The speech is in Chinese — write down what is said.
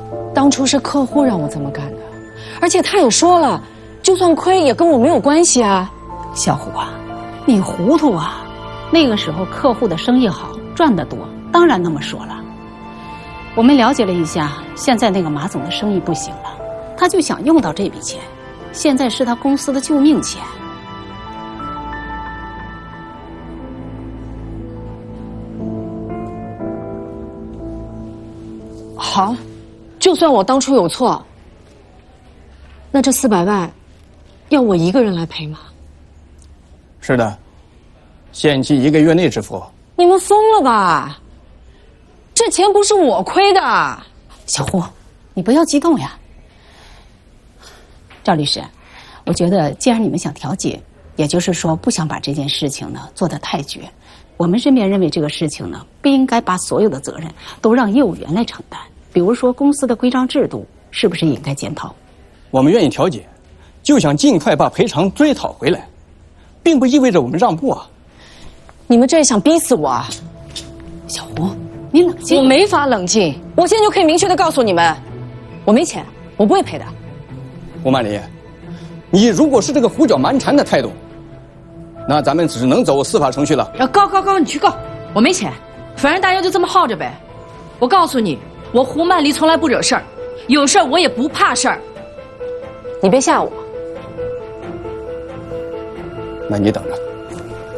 当初是客户让我这么干的，而且他也说了，就算亏也跟我没有关系啊。 小虎啊，你糊涂啊！那个时候客户的生意好，赚得多，当然那么说了。我们了解了一下，现在那个马总的生意不行了，他就想用到这笔钱，现在是他公司的救命钱。 好，就算我当初有错，那这400万，要我一个人来赔吗？ 是的，限期1个月内支付。 你们疯了吧？这钱不是我亏的。 小胡，你不要激动呀。赵律师，我觉得既然你们想调解，也就是说不想把这件事情呢做得太绝，我们这边认为这个事情呢不应该把所有的责任都让业务员来承担。比如说公司的规章制度是不是也应该检讨？ 我们愿意调解，就想尽快把赔偿追讨回来，并不意味着我们让步啊。 你们这是想逼死我啊？ 小胡，你冷静。 我没法冷静，我现在就可以明确的告诉你们，我没钱，我不会赔的。 吴曼丽，你如果是这个胡搅蛮缠的态度，那咱们只能走司法程序了。 告，你去告，我没钱，反正大家就这么耗着呗。我告诉你，我胡曼丽从来不惹事儿，有事儿我也不怕事儿。 你别吓我。 那你等着。